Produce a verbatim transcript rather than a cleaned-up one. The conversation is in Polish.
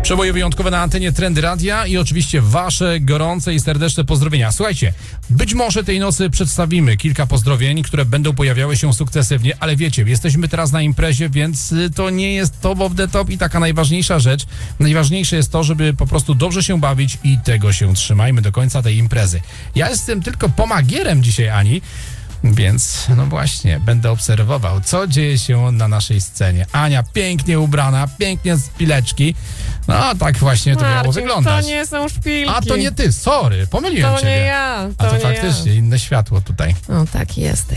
Przeboje wyjątkowe na antenie Trendy Radia i oczywiście wasze gorące i serdeczne pozdrowienia. Słuchajcie, być może tej nocy przedstawimy kilka pozdrowień, które będą pojawiały się sukcesywnie, ale wiecie, jesteśmy teraz na imprezie, więc to nie jest top of the top i taka najważniejsza rzecz. Najważniejsze jest to, żeby po prostu dobrze się bawić i tego się trzymajmy do końca tej imprezy. Ja jestem tylko pomagierem dzisiaj, Ani, więc no właśnie, będę obserwował, co dzieje się na naszej scenie. Ania pięknie ubrana, pięknie z pileczki. No tak właśnie to Marcin, miało wyglądać. to nie są szpilki. A to nie ty, sorry, pomyliłem To ciebie. nie ja, to A to nie faktycznie ja. inne światło tutaj. No tak jesteś.